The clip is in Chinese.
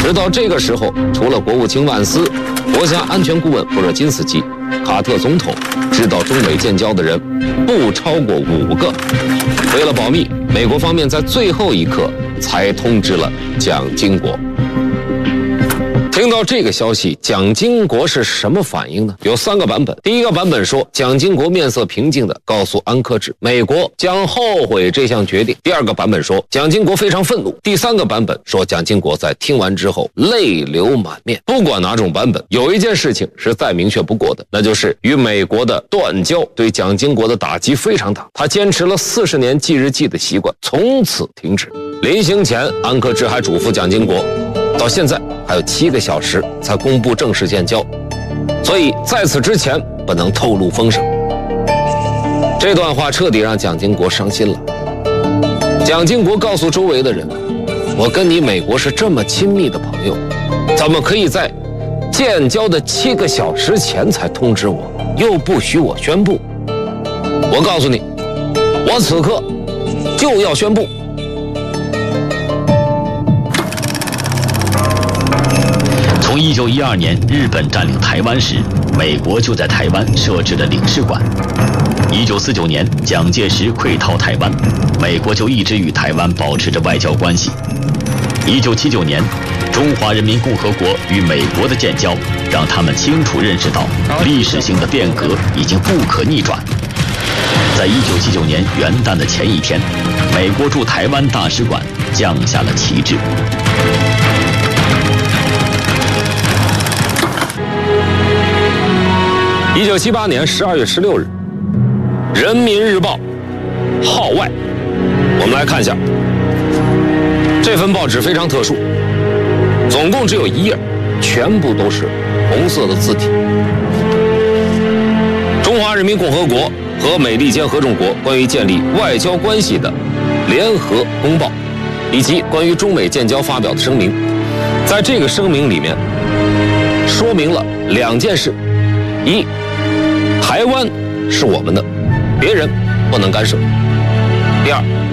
直到这个时候，除了国务卿万斯、国家安全顾问布热津斯基、卡特总统，知道中美建交的人不超过5个。为了保密，美国方面在最后一刻才通知了蒋经国。听到这个消息，蒋经国是什么反应呢？有3个版本。第一个版本说，蒋经国面色平静地告诉安克志，美国将后悔这项决定。第二个版本说，蒋经国非常愤怒。第3个版本说，蒋经国在听完之后泪流满面。不管哪种版本，有一件事情是再明确不过的，那就是与美国的断交对蒋经国的打击非常大。他坚持了40年记日记的习惯，从此停止。临行前，安克志还嘱咐蒋经国，到现在还有7个小时才公布正式建交，所以在此之前不能透露风声。这段话彻底让蒋经国伤心了。蒋经国告诉周围的人，我跟你美国是这么亲密的朋友，怎么可以在建交的7个小时前才通知我，又不许我宣布？我告诉你，我此刻就要宣布。 从1912年日本占领台湾时，美国就在台湾设置了领事馆。1949年蒋介石溃逃台湾，美国就一直与台湾保持着外交关系。1979年，中华人民共和国与美国的建交，让他们清楚认识到历史性的变革已经不可逆转。在1979年元旦的前一天，美国驻台湾大使馆降下了旗帜。 1978年12月16日，《人民日报》号外，我们来看一下，这份报纸非常特殊，总共只有1页，全部都是红色的字体。中华人民共和国和美利坚合众国关于建立外交关系的联合公报，以及关于中美建交发表的声明。在这个声明里面，说明了2件事：一，台湾是我们的，别人不能干涉；第二，